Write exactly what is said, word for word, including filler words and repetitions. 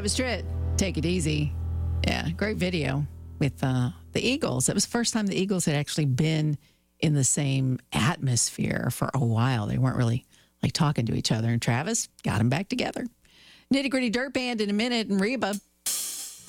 Travis Tritt, Take It Easy. Yeah, great video with uh, the Eagles. It was the first time the Eagles had actually been in the same atmosphere for a while. They weren't really like talking to each other. And Travis got them back together. Nitty Gritty Dirt Band in a minute, and Reba